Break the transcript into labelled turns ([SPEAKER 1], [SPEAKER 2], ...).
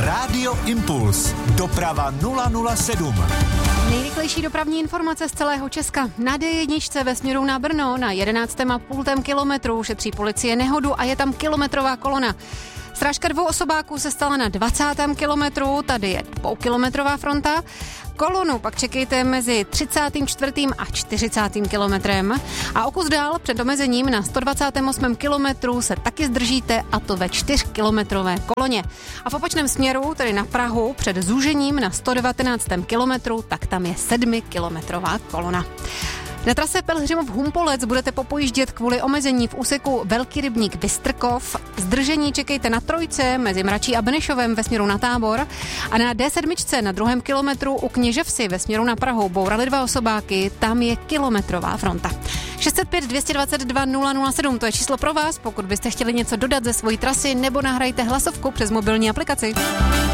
[SPEAKER 1] Rádio Impuls. Doprava 007.
[SPEAKER 2] Nejrychlejší dopravní informace z celého Česka. Na D1 ve směru na Brno na 11,5 kilometru šetří policie nehodu a je tam kilometrová kolona. Srážka 2 osobáků se stala na 20. kilometru, tady je 2kilometrová fronta. Kolonu pak čekejte mezi 34. a 40. kilometrem. A o kus dál před omezením na 128. kilometru se taky zdržíte, a to ve 4kilometrové koloně. A v opačném směru, tedy na Prahu, před zúžením na 119. kilometru, tak tam je 7kilometrová kolona. Na trase Pelhřimov-Humpolec budete popojíždět kvůli omezení v úseku Velký Rybník Bystrkov. Zdržení čekejte na trojce mezi Mračí a Benešovem ve směru na Tábor. A na D7 na 2. kilometru u Kněževsi ve směru na Prahu bourali 2 osobáky, tam je kilometrová fronta. 605 222 007, to je číslo pro vás, pokud byste chtěli něco dodat ze svojí trasy, nebo nahrajte hlasovku přes mobilní aplikaci.